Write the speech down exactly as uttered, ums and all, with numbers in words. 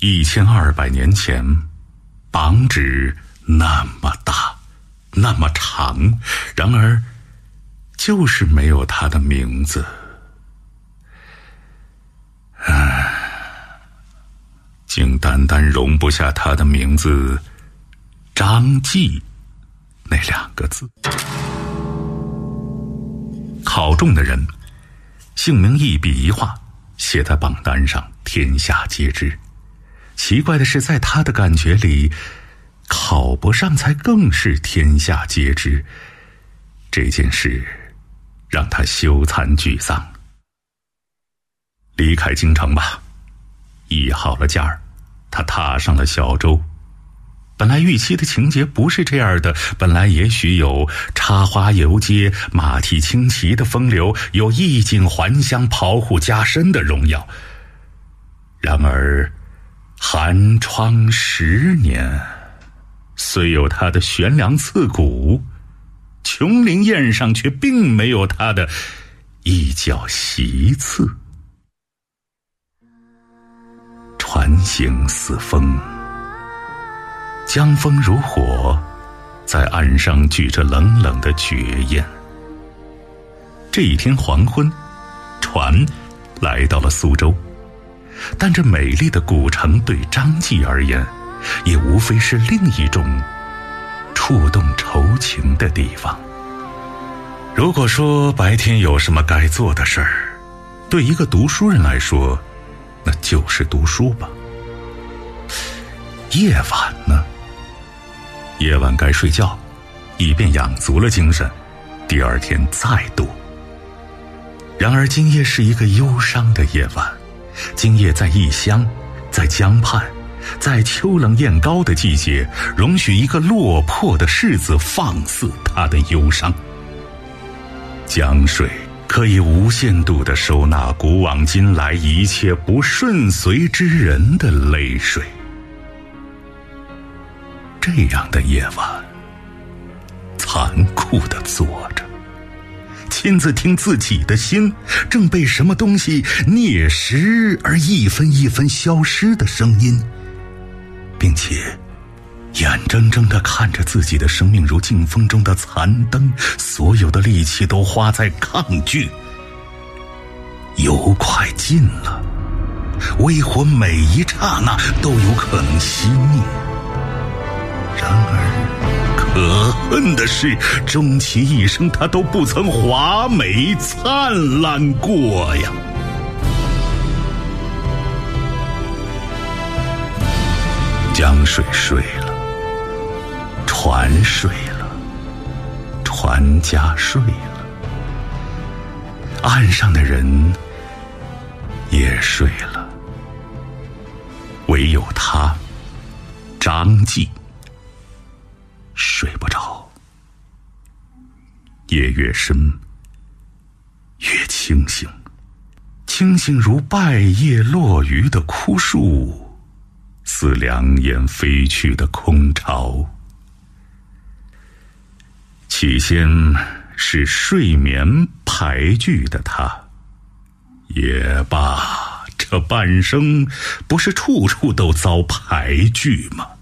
一千二百年前，榜纸那么大，那么长，然而就是没有他的名字。唉，竟单单容不下他的名字张继那两个字。考中的人姓名一笔一画写在榜单上，天下皆知。奇怪的是，在他的感觉里，考不上才更是天下皆知。这件事让他羞惭沮丧。离开京城吧，议好了价儿，他踏上了小舟。本来预期的情节不是这样的，本来也许有插花游街、马蹄轻骑的风流，有衣锦还乡、袍户加身的荣耀。然而寒窗十年，虽有他的悬梁刺股，琼林宴上却并没有他的一角席次。船行似风，江风如火，在岸上举着冷冷的绝烟。这一天黄昏，船来到了苏州，但这美丽的古城对张继而言，也无非是另一种触动愁情的地方。如果说白天有什么该做的事儿，对一个读书人来说，那就是读书吧。夜晚呢？夜晚该睡觉，以便养足了精神，第二天再读。然而今夜是一个忧伤的夜晚，今夜在异乡，在江畔，在秋冷雁高的季节，容许一个落魄的世子放肆他的忧伤。江水可以无限度地收纳古往今来一切不顺遂之人的泪水。这样的夜晚，残酷地坐着，亲自听自己的心正被什么东西啮食而一分一分消失的声音，并且眼睁睁地看着自己的生命如镜风中的残灯，所有的力气都花在抗拒。油快尽了，微火每一刹那都有可能熄灭。然而可恨的是，终其一生他都不曾华美灿烂过呀。江水睡了，船睡了，船家睡了，岸上的人也睡了，唯有他张继睡不着。夜越深，越清醒，清醒如败叶落鱼的枯树，似两眼飞去的空巢。起先是睡眠排拒的他，也罢，这半生不是处处都遭排拒吗？